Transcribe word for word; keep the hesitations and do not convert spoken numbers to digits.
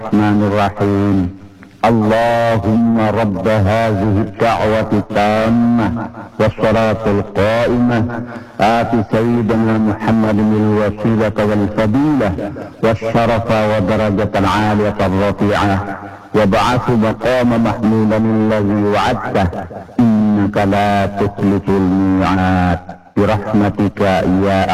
الرحمن الرحيم. اللهم رب هذه الدعوة التامة والصلاة القائمة آت سيدنا محمد الوسيلة والفضيلة والشرف ودرجة العالية الرفيعة وابعث مقام محمودا الذي وعدته إنك لا تخلف الميعاد برحمتك يا